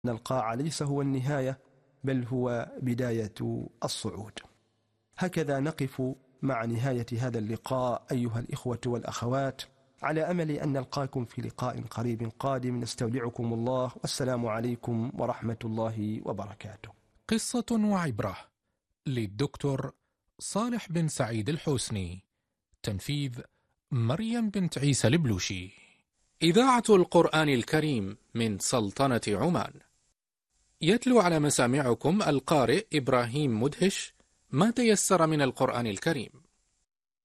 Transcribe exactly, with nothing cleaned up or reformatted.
القاع ليس هو النهاية بل هو بداية الصعود. هكذا نقف مع نهاية هذا اللقاء أيها الإخوة والأخوات، على أمل أن نلقاكم في لقاء قريب قادم. نستودعكم الله، والسلام عليكم ورحمة الله وبركاته. قصة وعبرة للدكتور صالح بن سعيد الحوسني، تنفيذ مريم بنت عيسى البلوشي. إذاعة القرآن الكريم من سلطنة عمان. يتلو على مسامعكم القارئ إبراهيم مدهش ما تيسر من القرآن الكريم.